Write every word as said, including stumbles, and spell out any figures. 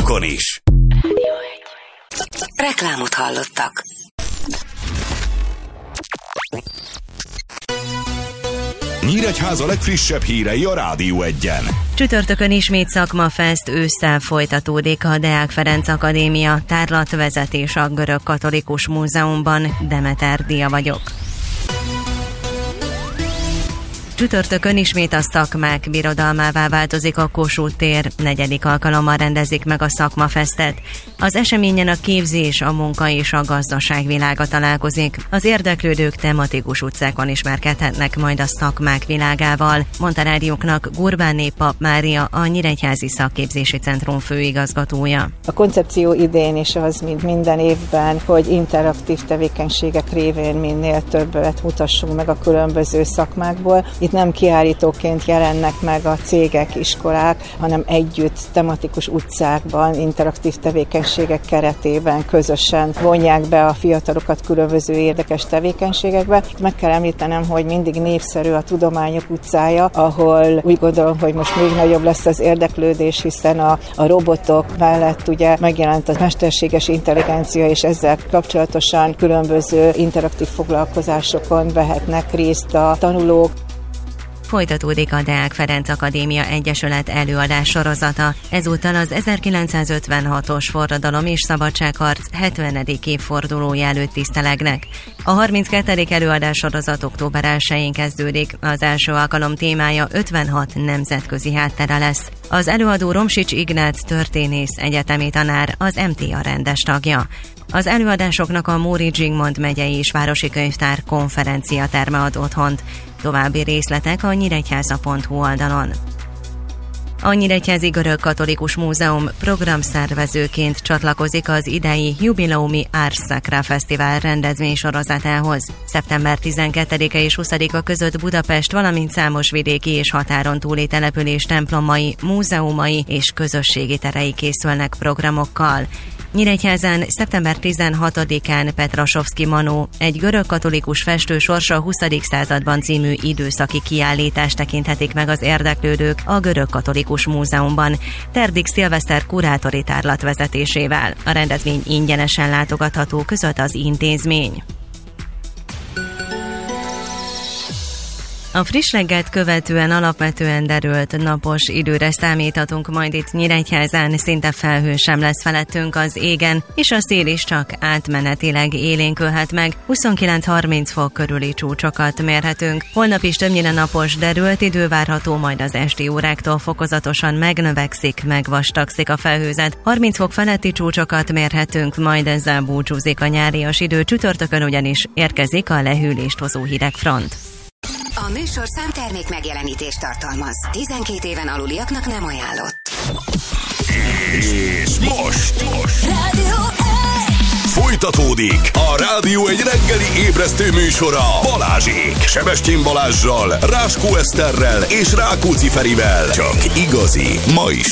rádiókon is. Reklámot hallottak. Nyíregyháza legfrissebb hírei a Rádió Egyen. Csütörtökön ismét szakmafest, ősszel folytatódik a Deák Ferenc Akadémia tárlatvezetés a Görög Katolikus Múzeumban. Demeter Dia vagyok. Csütörtökön ismét a szakmák birodalmává változik a Kossuth tér, negyedik alkalommal rendezik meg a szakmafestet. Az eseményen a képzés, a munka és a gazdaság világa találkozik. Az érdeklődők tematikus utcákon ismerkedhetnek majd a szakmák világával, mondta rádióknak Gurbánné Pap Mária, a Nyíregyházi Szakképzési Centrum főigazgatója. A koncepció idén is az, mint minden évben, hogy interaktív tevékenységek révén minél többet mutassunk meg a különböző szakmákból. Itt nem kiállítóként jelennek meg a cégek, iskolák, hanem együtt tematikus utcákban, interaktív tevékenységek keretében közösen vonják be a fiatalokat különböző érdekes tevékenységekbe. Meg kell említenem, hogy mindig népszerű a Tudományok utcája, ahol úgy gondolom, hogy most még nagyobb lesz az érdeklődés, hiszen a, a robotok mellett ugye megjelent a mesterséges intelligencia, és ezzel kapcsolatosan különböző interaktív foglalkozásokon vehetnek részt a tanulók. Folytatódik a Deák Ferenc Akadémia Egyesület előadás sorozata. Ezúttal az ezerkilencszázötvenhatos forradalom és szabadságharc hetvenedik évfordulója előtt tisztelegnek. A harminckettedik előadás sorozat október elsején kezdődik. Az első alkalom témája ötvenhat nemzetközi háttere lesz. Az előadó Romsics Ignác történész, egyetemi tanár, az em té á rendes tagja. Az előadásoknak a Móricz Zsigmond megyei és városi könyvtár konferenciaterme ad otthont. További részletek a nyíregyháza pont hu oldalon. A Nyíregyházi Görög Katolikus Múzeum programszervezőként csatlakozik az idei jubileumi Ars Sacra Fesztivál rendezvénysorozatához. szeptember tizenkettedike és huszadika között Budapest, valamint számos vidéki és határon túli település templomai, múzeumai és közösségi terei készülnek programokkal. Nyíregyházán szeptember tizenhatodikán Petrasovszky Manó, egy görög katolikus festő sorsa a huszadik században című időszaki kiállítást tekinthetik meg az érdeklődők a Görög Katolikus Múzeumban, Terdik Szilveszter kurátori tárlat vezetésével. A rendezvény ingyenesen látogatható, között az intézmény. A friss reggelt követően alapvetően derült napos időre számíthatunk majd itt Nyíregyházán, szinte felhő sem lesz felettünk az égen, és a szél is csak átmenetileg élénkülhet meg, huszonkilenc-harminc fok körüli csúcsokat mérhetünk. Holnap is többnyire napos, derült idő várható, majd az esti óráktól fokozatosan megnövekszik, megvastagszik a felhőzet. harminc fok feletti csúcsokat mérhetünk, majd ezzel búcsúzik a nyárias idő, csütörtökön ugyanis érkezik a lehűlést hozó hidegfront. A műsorszám termék megjelenítést tartalmaz. tizenkét éven aluliaknak nem ajánlott. És most, most. Rádió egy! Folytatódik a Rádió egy reggeli ébresztő műsora Balázsék, Sebestyén Balázssal, Ráskó Eszterrel és Rákóczi Ferivel. Csak igazi, ma is